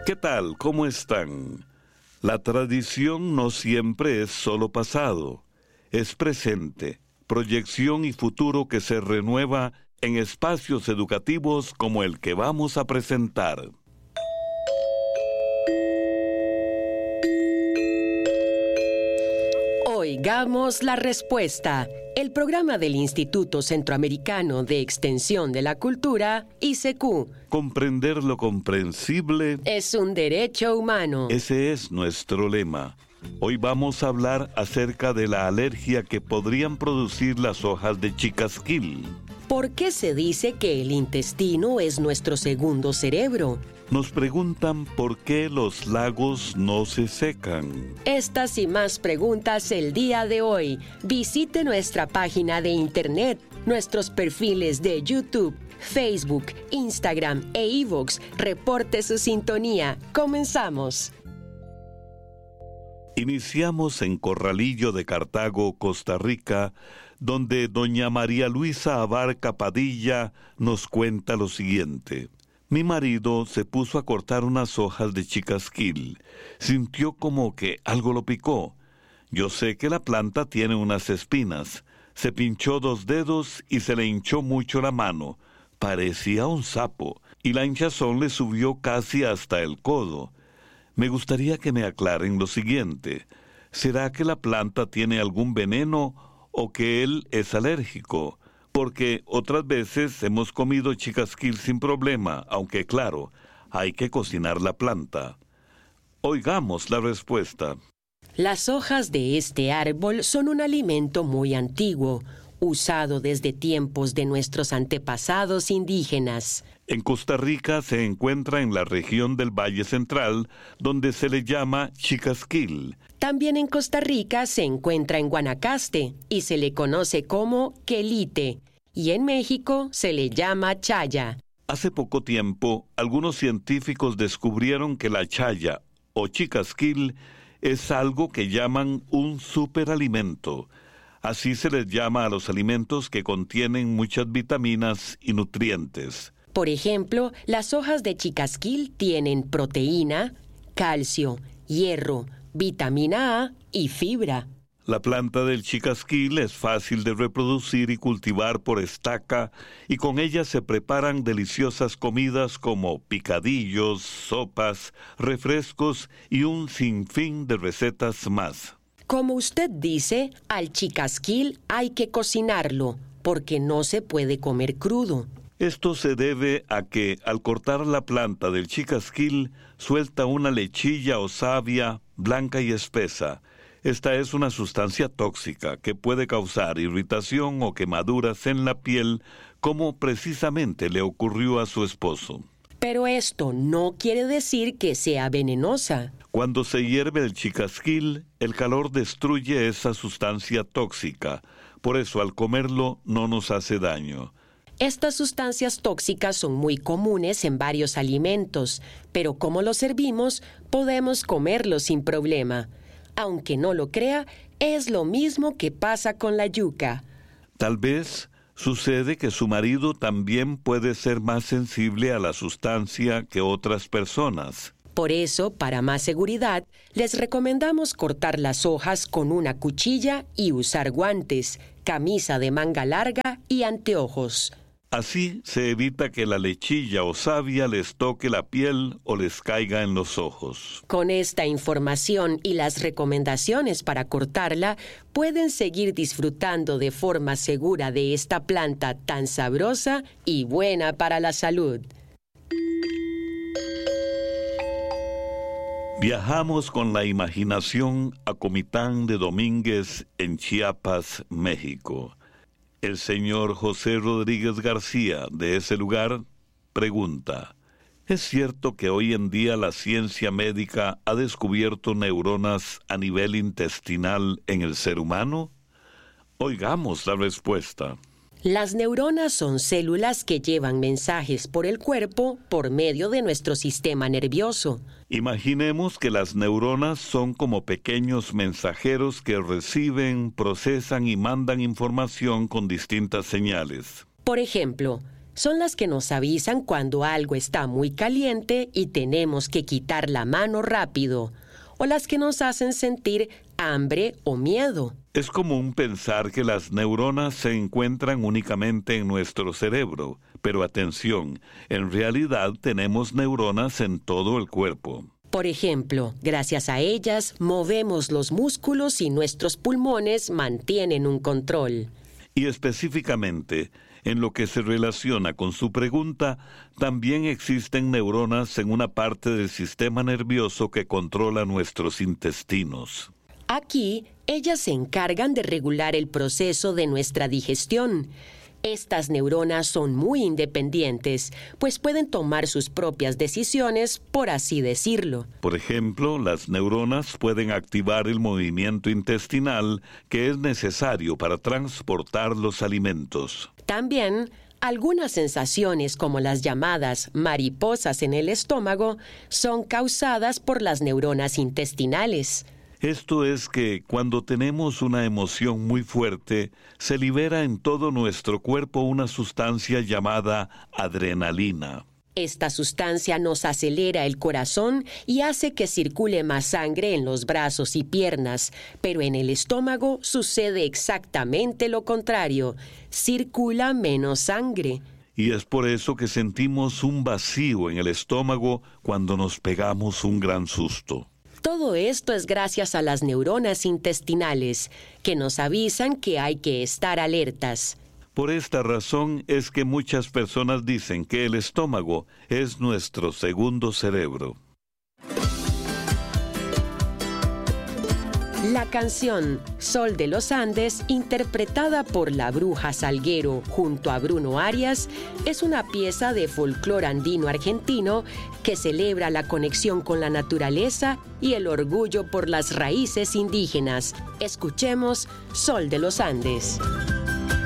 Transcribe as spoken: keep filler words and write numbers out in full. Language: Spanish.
¿Qué tal? ¿Cómo están? La tradición no siempre es solo pasado, es presente, proyección y futuro que se renueva en espacios educativos como el que vamos a presentar. Oigamos la respuesta, el programa del Instituto Centroamericano de Extensión de la Cultura, I C Q. Comprender lo comprensible Es un derecho humano. Ese es nuestro lema. Hoy vamos a hablar acerca de la alergia que podrían producir las hojas de chicasquil. ¿Por qué se dice que el intestino es nuestro segundo cerebro? Nos preguntan por qué los lagos no se secan. Estas y más preguntas el día de hoy. Visite nuestra página de internet, nuestros perfiles de YouTube, Facebook, Instagram e iVoox. Reporte su sintonía. Comenzamos. Iniciamos en Corralillo de Cartago, Costa Rica, donde doña María Luisa Abarca Padilla nos cuenta lo siguiente. Mi marido se puso a cortar unas hojas de chicasquil. Sintió como que algo lo picó. Yo sé que la planta tiene unas espinas. Se pinchó dos dedos y se le hinchó mucho la mano. Parecía un sapo, y la hinchazón le subió casi hasta el codo. Me gustaría que me aclaren lo siguiente. ¿Será que la planta tiene algún veneno o que él es alérgico? Porque otras veces hemos comido chicasquil sin problema, aunque claro, hay que cocinar la planta. Oigamos la respuesta. Las hojas de este árbol son un alimento muy antiguo, usado desde tiempos de nuestros antepasados indígenas. En Costa Rica se encuentra en la región del Valle Central, donde se le llama chicasquil. También en Costa Rica se encuentra en Guanacaste y se le conoce como quelite, y en México se le llama chaya. Hace poco tiempo, algunos científicos descubrieron que la chaya o chicasquil es algo que llaman un superalimento. Así se les llama a los alimentos que contienen muchas vitaminas y nutrientes. Por ejemplo, las hojas de chicasquil tienen proteína, calcio, hierro, vitamina A y fibra. La planta del chicasquil es fácil de reproducir y cultivar por estaca, y con ella se preparan deliciosas comidas como picadillos, sopas, refrescos y un sinfín de recetas más. Como usted dice, al chicasquil hay que cocinarlo, porque no se puede comer crudo. Esto se debe a que, al cortar la planta del chicasquil, suelta una lechilla o savia blanca y espesa. Esta es una sustancia tóxica que puede causar irritación o quemaduras en la piel, como precisamente le ocurrió a su esposo. Pero esto no quiere decir que sea venenosa. Cuando se hierve el chicasquil, el calor destruye esa sustancia tóxica. Por eso, al comerlo, no nos hace daño. Estas sustancias tóxicas son muy comunes en varios alimentos, pero como los servimos, podemos comerlos sin problema. Aunque no lo crea, es lo mismo que pasa con la yuca. Tal vez sucede que su marido también puede ser más sensible a la sustancia que otras personas. Por eso, para más seguridad, les recomendamos cortar las hojas con una cuchilla y usar guantes, camisa de manga larga y anteojos. Así se evita que la lechilla o savia les toque la piel o les caiga en los ojos. Con esta información y las recomendaciones para cortarla, pueden seguir disfrutando de forma segura de esta planta tan sabrosa y buena para la salud. Viajamos con la imaginación a Comitán de Domínguez, en Chiapas, México. El señor José Rodríguez García, de ese lugar, pregunta: ¿es cierto que hoy en día la ciencia médica ha descubierto neuronas a nivel intestinal en el ser humano? Oigamos la respuesta. Las neuronas son células que llevan mensajes por el cuerpo por medio de nuestro sistema nervioso. Imaginemos que las neuronas son como pequeños mensajeros que reciben, procesan y mandan información con distintas señales. Por ejemplo, son las que nos avisan cuando algo está muy caliente y tenemos que quitar la mano rápido, o las que nos hacen sentir hambre o miedo. Es común pensar que las neuronas se encuentran únicamente en nuestro cerebro, pero atención, en realidad tenemos neuronas en todo el cuerpo. Por ejemplo, gracias a ellas movemos los músculos y nuestros pulmones mantienen un control. Y específicamente, en lo que se relaciona con su pregunta, también existen neuronas en una parte del sistema nervioso que controla nuestros intestinos. Aquí, ellas se encargan de regular el proceso de nuestra digestión. Estas neuronas son muy independientes, pues pueden tomar sus propias decisiones, por así decirlo. Por ejemplo, las neuronas pueden activar el movimiento intestinal que es necesario para transportar los alimentos. También, algunas sensaciones como las llamadas mariposas en el estómago son causadas por las neuronas intestinales. Esto es que cuando tenemos una emoción muy fuerte, se libera en todo nuestro cuerpo una sustancia llamada adrenalina. Esta sustancia nos acelera el corazón y hace que circule más sangre en los brazos y piernas, pero en el estómago sucede exactamente lo contrario, circula menos sangre. Y es por eso que sentimos un vacío en el estómago cuando nos pegamos un gran susto. Todo esto es gracias a las neuronas intestinales, que nos avisan que hay que estar alertas. Por esta razón es que muchas personas dicen que el estómago es nuestro segundo cerebro. La canción Sol de los Andes, interpretada por La Bruja Salguero junto a Bruno Arias, es una pieza de folclore andino argentino que celebra la conexión con la naturaleza y el orgullo por las raíces indígenas. Escuchemos Sol de los Andes.